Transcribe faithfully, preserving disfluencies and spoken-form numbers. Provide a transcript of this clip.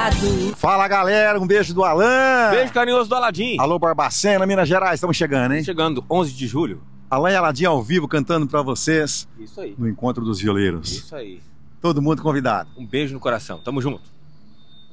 Dourado. Fala, galera, um beijo do Alan. Beijo carinhoso do Aladim. Alô, Barbacena, Minas Gerais, estamos chegando, hein? Chegando onze de julho. Alan e Aladim ao vivo cantando pra vocês Isso aí. no Encontro dos Violeiros. Isso aí. Todo mundo convidado. Um beijo no coração. Tamo junto.